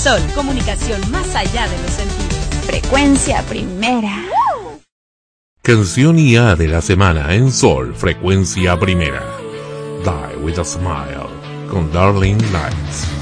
Sol, comunicación más allá de los sentidos. Frecuencia primera. Canción IA de la semana en Sol, frecuencia primera. Die with a Smile, con Darling Lights.